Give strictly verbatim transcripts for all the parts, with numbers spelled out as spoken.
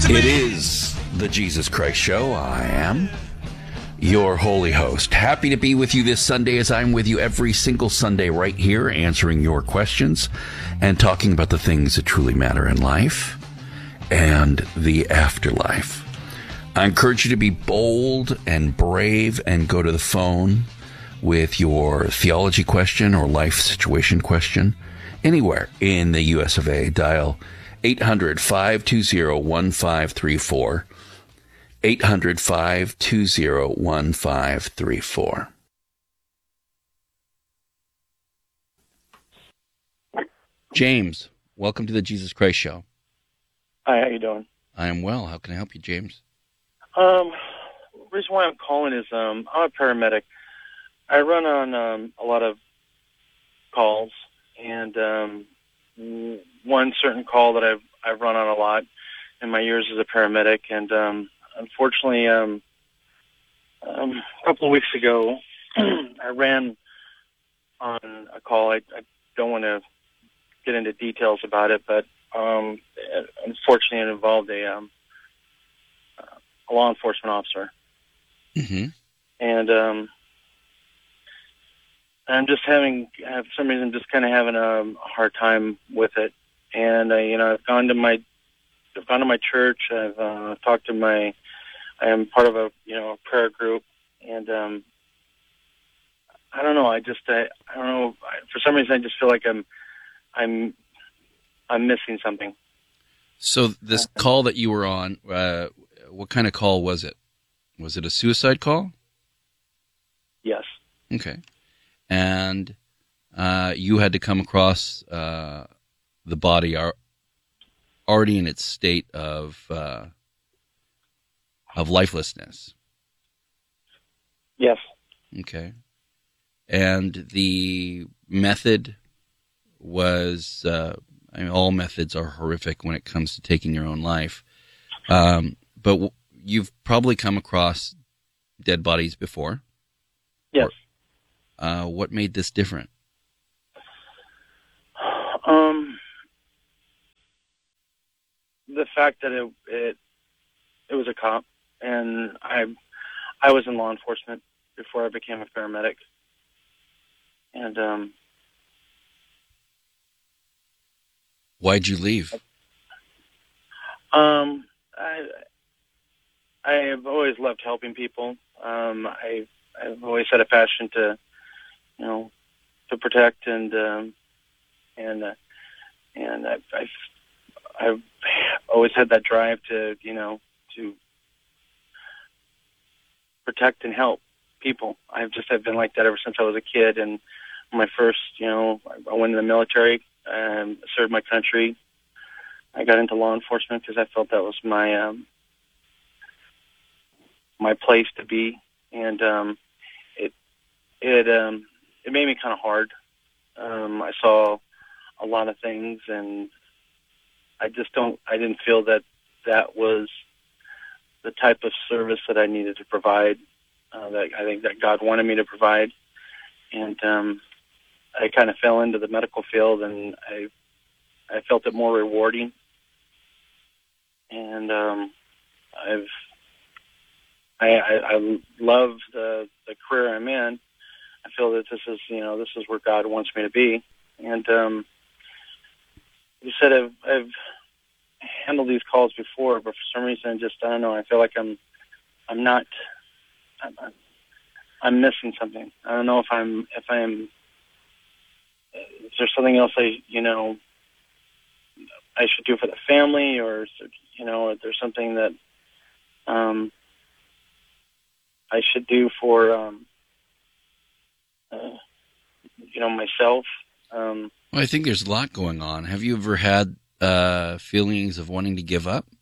It is the Jesus Christ Show. I am your holy host. Happy to be with you this Sunday as I'm with you every single Sunday right here, answering your questions and talking about the things that truly matter in life and the afterlife. I encourage you to be bold and brave and go to the phone with your theology question or life situation question anywhere in the U S of A. Dial eight hundred, five two zero, one five three four. eight hundred, five two zero, one five three four. James, welcome to the Jesus Christ Show. Hi, how you doing? I am well. How can I help you, James? Um, the reason why I'm calling is um, I'm a paramedic. I run on um, a lot of calls, and um, one certain call that I've I've run on a lot in my years as a paramedic, and um, unfortunately, um, um, a couple of weeks ago, I ran on a call. I, I don't want to get into details about it, but um, unfortunately, it involved a um, a law enforcement officer, Mm-hmm. and um, I'm just having, for some reason, just kind of having a hard time with it. And uh, you know, I've gone to my, I've gone to my church. I've uh, talked to my, I am part of a, you know, a prayer group, and um, I don't know. I just, I, I don't know. For some reason, I just feel like I'm, I'm, I'm missing something. So this call that you were on, uh, what kind of call was it? Was it a suicide call? Yes. Okay. And uh, you had to come across uh, the body are already in its state of uh, of lifelessness. Yes. Okay. And the method was, uh, I mean, all methods are horrific when it comes to taking your own life. Um, but w- you've probably come across dead bodies before. Yes. Or, uh, what made this different? Um, the fact that it it it was a cop, and I I was in law enforcement before I became a paramedic, and um, Why'd you leave? um, I I have always loved helping people. Um, I I've always had a passion to, you know, to protect and um, and uh, and I've, I've I've always had that drive to, you know, to protect and help people. I've just I've been like that ever since I was a kid. And my first, you know, I went in the military, um, served my country. I got into law enforcement because I felt that was my um, my place to be, and um, it it um, it made me kind of hard. Um, I saw a lot of things, and I just don't. I didn't feel that that was the type of service that I needed to provide. Uh, that I think that God wanted me to provide, and um, I kind of fell into the medical field, and I I felt it more rewarding, and um, I've I, I, I love the the career I'm in. I feel that this is you know this is where God wants me to be, and um, you said I've, I've handled these calls before, but for some reason, just I don't know. I feel like I'm I'm not I'm, I'm missing something. I don't know if I'm if I'm is there something else I you know I should do for the family, or is there, you know is there something that um, I should do for um, uh, you know myself. Um, Well, I think there's a lot going on. Have you ever had uh, feelings of wanting to give up?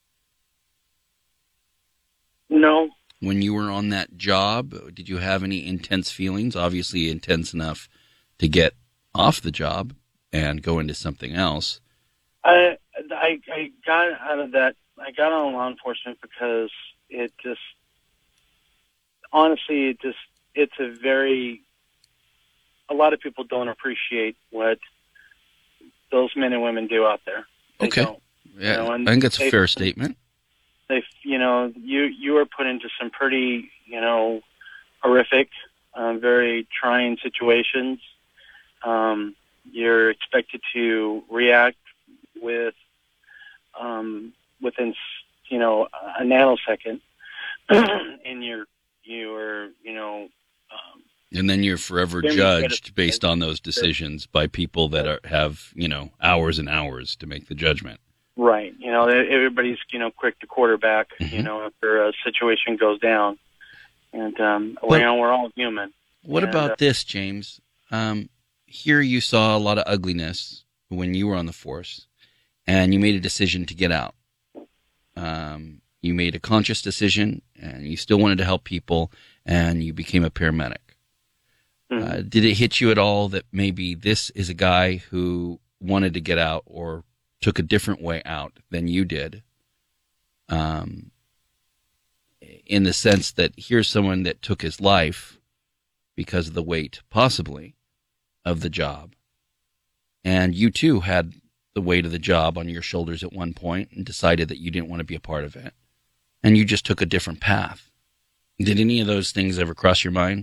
no. When you were on that job, did you have any intense feelings? Obviously intense enough to get off the job and go into something else. I, I, I got out of that. I got on law enforcement because it just, honestly, it just, it's a very, a lot of people don't appreciate what those men and women do out there. They Okay. don't, Yeah, you know, and I think that's a they- fair statement. they, you know, you you were put into some pretty, you know, horrific, um, very trying situations. Um, you're expected to react with um, within, you know, a nanosecond, and you're you're you know. Um, and then you're forever judged based on those decisions by people that are, have, you know, hours and hours to make the judgment. Right. You know, everybody's, you know, quick to quarterback, mm-hmm. you know, after a situation goes down. And, um, but, you know, we're all human. What and, about uh, this, James? Um, here you saw a lot of ugliness when you were on the force, and you made a decision to get out. Um, you made a conscious decision, and you still wanted to help people, and you became a paramedic. Mm-hmm. Uh, did it hit you at all that maybe this is a guy who wanted to get out or took a different way out than you did? Um, in the sense that here's someone that took his life because of the weight, possibly, of the job. And you too had the weight of the job on your shoulders at one point and decided that you didn't want to be a part of it. And you just took a different path. Did any of those things ever cross your mind?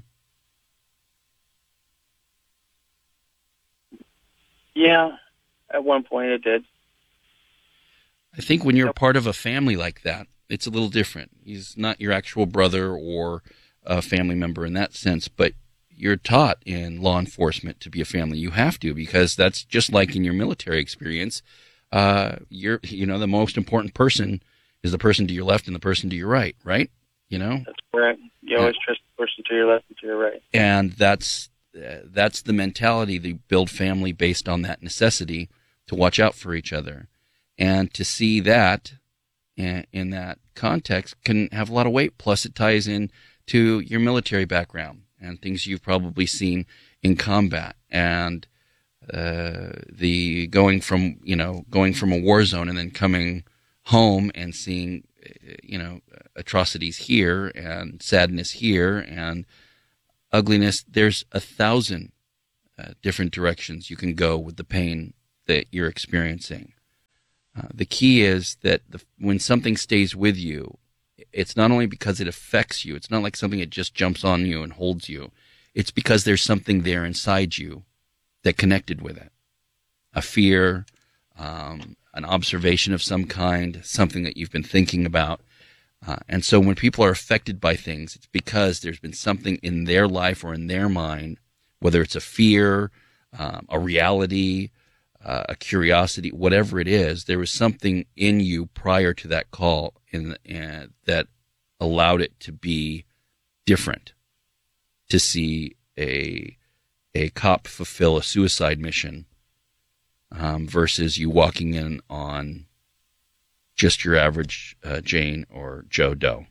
Yeah, at one point it did. I think when you're part of a family like that, it's a little different. He's not your actual brother or a family member in that sense, but you're taught in law enforcement to be a family. You have to, because that's just like in your military experience. Uh, you're, you know, the most important person is the person to your left and the person to your right, right? You know? That's correct. You always trust the person to your left and to your right. And that's uh, that's the mentality. They build family based on that necessity to watch out for each other. And to see that in, in that context can have a lot of weight. Plus, it ties in to your military background and things you've probably seen in combat, and uh, the going from you know going from a war zone and then coming home and seeing you know atrocities here and sadness here and ugliness. There's a thousand uh, different directions you can go with the pain that you're experiencing. Uh, the key is that the, when something stays with you, it's not only because it affects you. It's not like something that just jumps on you and holds you. It's because there's something there inside you that connected with it. A fear, um, an observation of some kind, something that you've been thinking about. Uh, and so when people are affected by things, it's because there's been something in their life or in their mind, whether it's a fear, um, a reality, uh, a curiosity, whatever it is, there was something in you prior to that call in, uh, that allowed it to be different, to see a a cop fulfill a suicide mission um, versus you walking in on just your average uh, Jane or Joe Doe.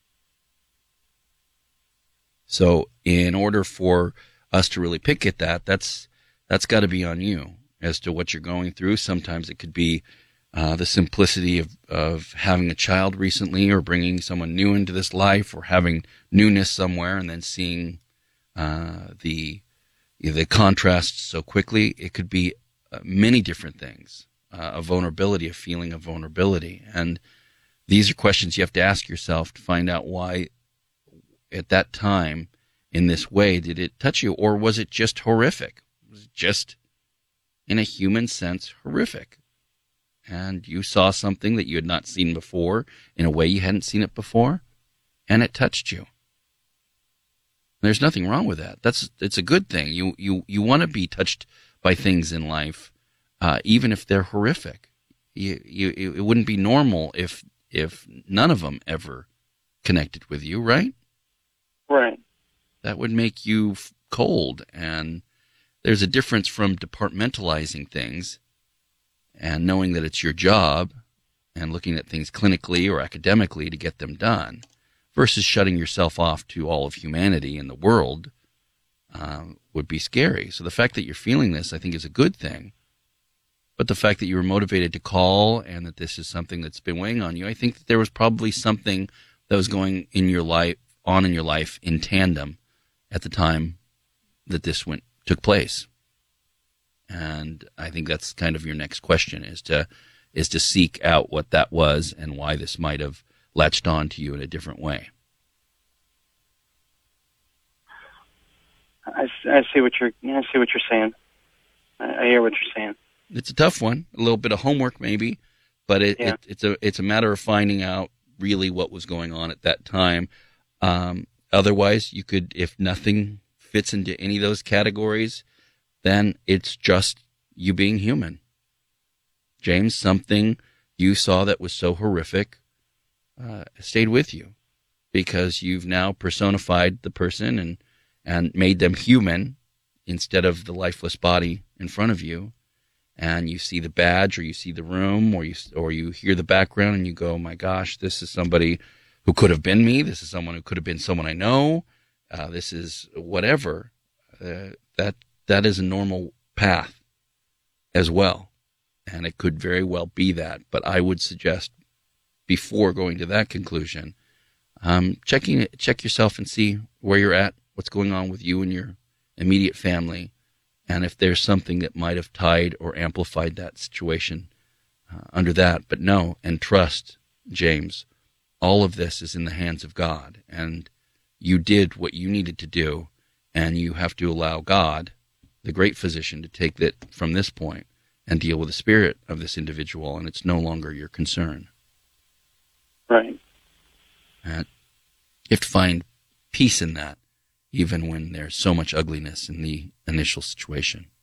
So in order for us to really pick at that, that's that's got to be on you as to what you're going through. Sometimes it could be uh, the simplicity of, of having a child recently, or bringing someone new into this life, or having newness somewhere and then seeing uh, the the contrasts so quickly. It could be uh, many different things. Uh, a vulnerability, a feeling of vulnerability. And these are questions you have to ask yourself to find out why at that time, in this way, did it touch you? Or was it just horrific? Was it just, in a human sense, horrific? And you saw something that you had not seen before in a way you hadn't seen it before, and it touched you. There's nothing wrong with that. That's it's a good thing. You you you want to be touched by things in life, uh, even if they're horrific. You, you it wouldn't be normal if if none of them ever connected with you, right? Right. That would make you cold. And there's a difference from departmentalizing things and knowing that it's your job and looking at things clinically or academically to get them done, versus shutting yourself off to all of humanity in the world um, would be scary. So the fact that you're feeling this, I think, is a good thing. But the fact that you were motivated to call and that this is something that's been weighing on you, I think that there was probably something that was going in your life, on in your life in tandem at the time that this went took place. And I think that's kind of your next question, is to is to seek out what that was and why this might have latched on to you in a different way. I, I see what you're I see what you're saying. I, I hear what you're saying. It's a tough one, a little bit of homework maybe, but it, yeah. it, it's a it's a matter of finding out really what was going on at that time. Um, otherwise, you could, if nothing fits into any of those categories, then it's just you being human. James, something you saw that was so horrific uh, stayed with you because you've now personified the person and, and made them human instead of the lifeless body in front of you. And you see the badge, or you see the room, or you or you hear the background, and you go, "My gosh, this is somebody who could have been me. This is someone who could have been someone I know. Uh, this is whatever." Uh, that that is a normal path as well, and it could very well be that. But I would suggest, before going to that conclusion, um, checking check yourself and see where you're at, what's going on with you and your immediate family. And if there's something that might have tied or amplified that situation uh, under that. But no, and trust, James, all of this is in the hands of God. And you did what you needed to do, and you have to allow God, the great physician, to take that from this point and deal with the spirit of this individual, and it's no longer your concern. Right. And you have to find peace in that, even when there's so much ugliness in the initial situation.